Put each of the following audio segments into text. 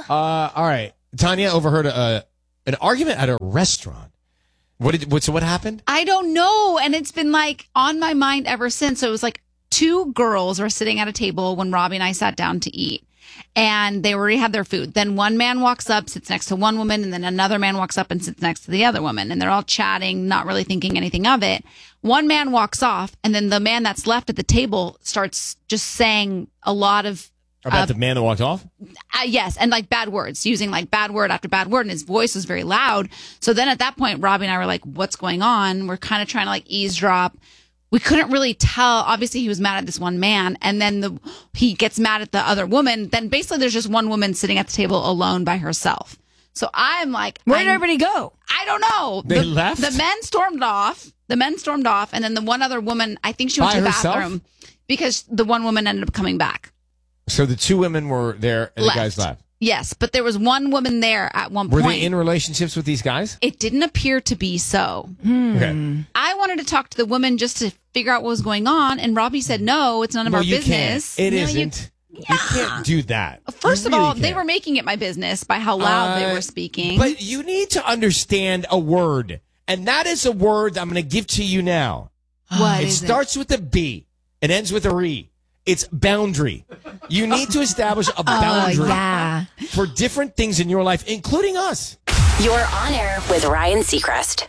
All right. Tanya overheard an argument at a restaurant. What happened? I don't know. And it's been like on my mind ever since. So it was like two girls were sitting at a table when Robbie and I sat down to eat. And they already had their food. Then one man walks up, sits next to one woman, and then another man walks up and sits next to the other woman. And they're all chatting, not really thinking anything of it. One man walks off, and then the man that's left at the table starts just saying a lot of... About the man that walked off? Yes, and like bad words, using like bad word after bad word, and his voice was very loud. So then at that point, Robbie and I were like, what's going on? We're kind of trying to like eavesdrop. We couldn't really tell. Obviously, he was mad at this one man, and then he gets mad at the other woman. Then basically, there's just one woman sitting at the table alone by herself. So I'm like, where did everybody go? I don't know. They left? The men stormed off. And then the one other woman, I think she went to the bathroom because the one woman ended up coming back. So the two women were there, and the guys left. Yes, but there was one woman there at one point. Were they in relationships with these guys? It didn't appear to be so. Okay. I wanted to talk to the woman just to figure out what was going on, and Robbie said, no, it's none of our business. It isn't. You can't do that. First of all, they were making it my business by how loud they were speaking. But you need to understand a word, and that is a word I'm going to give to you now. What it is starts with a B. It ends with a re. It's boundary. You need to establish a boundary for different things in your life, including us. You're on air with Ryan Seacrest.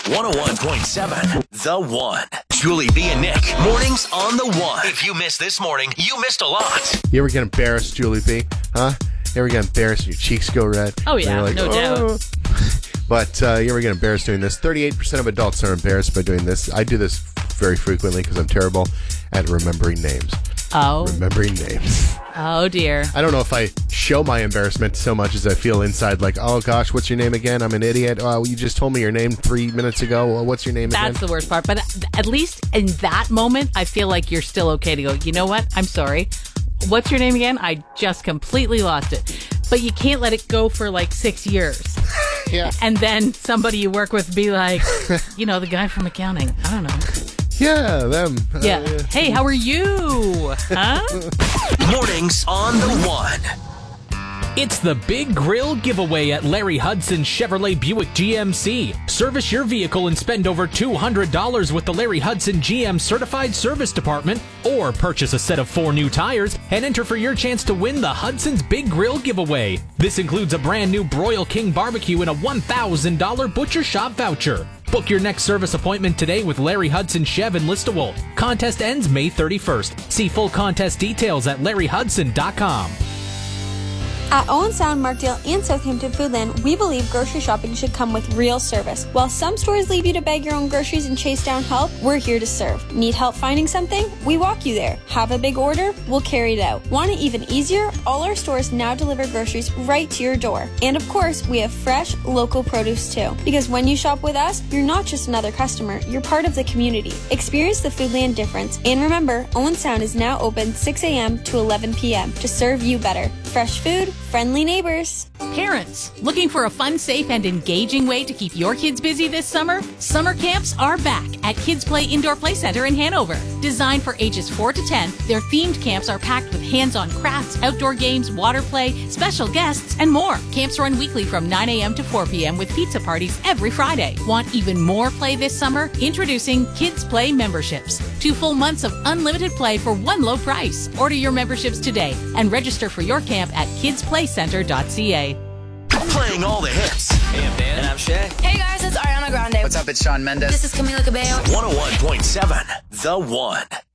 101.7 The One. Julie B and Nick. Mornings on The One. If you missed this morning, you missed a lot. You ever get embarrassed, Julie B? Huh? You ever get embarrassed and your cheeks go red? Oh, yeah. Like, no doubt. But you ever get embarrassed doing this? 38% of adults are embarrassed by doing this. I do this very frequently because I'm terrible at remembering names. Oh. Remembering names. Oh, dear. I don't know if I show my embarrassment so much as I feel inside like, oh, gosh, what's your name again? I'm an idiot. Oh, you just told me your name 3 minutes ago. Well, what's your name again? That's the worst part. But at least in that moment, I feel like you're still okay to go, you know what? I'm sorry. What's your name again? I just completely lost it. But you can't let it go for like 6 years. Yeah. And then somebody you work with be like, you know, the guy from accounting. I don't know. Yeah, them. Yeah. Hey, how are you? Huh? Mornings on The One. It's the Big Grill Giveaway at Larry Hudson Chevrolet Buick GMC. Service your vehicle and spend over $200 with the Larry Hudson GM Certified Service Department, or purchase a set of 4 new tires and enter for your chance to win the Hudson's Big Grill Giveaway. This includes a brand new Broil King barbecue and a $1,000 Butcher Shop voucher. Book your next service appointment today with Larry Hudson Chev in Listowel. Contest ends May 31st. See full contest details at larryhudson.com. At Owen Sound, Markdale, and Southampton Foodland, we believe grocery shopping should come with real service. While some stores leave you to bag your own groceries and chase down help, we're here to serve. Need help finding something? We walk you there. Have a big order? We'll carry it out. Want it even easier? All our stores now deliver groceries right to your door. And of course, we have fresh, local produce too. Because when you shop with us, you're not just another customer, you're part of the community. Experience the Foodland difference. And remember, Owen Sound is now open 6 a.m. to 11 p.m. to serve you better. Fresh food, friendly neighbors. Parents, looking for a fun, safe, and engaging way to keep your kids busy this summer? Summer camps are back at Kids Play Indoor Play Center in Hanover. Designed for ages 4 to 10, their themed camps are packed with hands-on crafts, outdoor games, water play, special guests, and more. Camps run weekly from 9 a.m. to 4 p.m. with pizza parties every Friday. Want even more play this summer? Introducing Kids Play memberships. 2 full months of unlimited play for one low price. Order your memberships today and register for your camp at kidsplaycenter.ca. Playing all the hits. Hey, I'm Dan. And I'm Shay. Hey guys, it's Ariana Grande. What's up, it's Shawn Mendes. This is Camila Cabello. 101.7 The One.